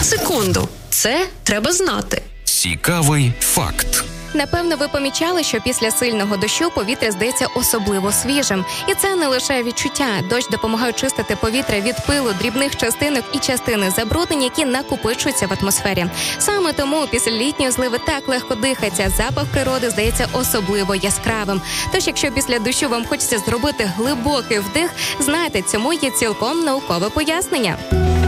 секунду. Це треба знати. Цікавий факт. Напевно, ви помічали, що після сильного дощу повітря здається особливо свіжим. І це не лише відчуття. Дощ допомагає чистити повітря від пилу, дрібних частинок і частини забруднень, які накопичуються в атмосфері. Саме тому після літньої зливи так легко дихається, запах природи здається особливо яскравим. Тож, якщо після дощу вам хочеться зробити глибокий вдих, знайте, цьому є цілком наукове пояснення.